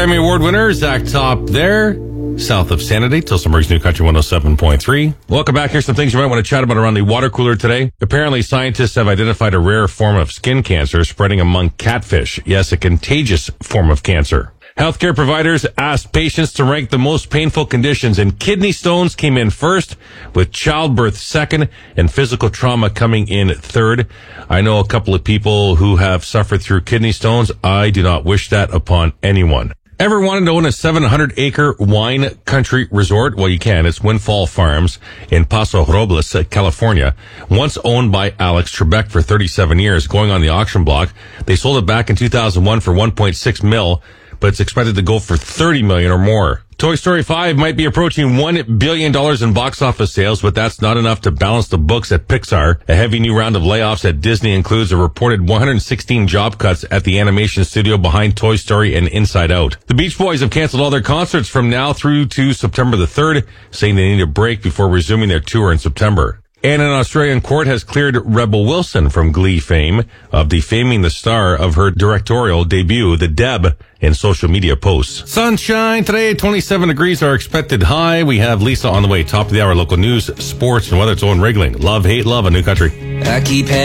Grammy Award winner, Zach Top there, south of Sanity, Tilsonburg's New Country 107.3. Welcome back. Here's some things you might want to chat about around the water cooler today. Apparently, scientists have identified a rare form of skin cancer spreading among catfish. Yes, a contagious form of cancer. Healthcare providers asked patients to rank the most painful conditions, and kidney stones came in first, with childbirth second, and physical trauma coming in third. I know a couple of people who have suffered through kidney stones. I do not wish that upon anyone. Ever wanted to own a 700-acre wine country resort? Well, you can. It's Windfall Farms in Paso Robles, California. Once owned by Alex Trebek for 37 years, going on the auction block. They sold it back in 2001 for $1.6 million, but it's expected to go for $30 million or more. Toy Story 5 might be approaching $1 billion in box office sales, but that's not enough to balance the books at Pixar. A heavy new round of layoffs at Disney includes a reported 116 job cuts at the animation studio behind Toy Story and Inside Out. The Beach Boys have canceled all their concerts from now through to September the 3rd, saying they need a break before resuming their tour in September. And an Australian court has cleared Rebel Wilson from Glee fame of defaming the star of her directorial debut, The Deb, in social media posts. Sunshine today, 27 degrees are expected high. We have Lisa on the way. Top of the hour, local news, sports, and weather. It's Owen Regling. Love, hate, love, a new country. I keep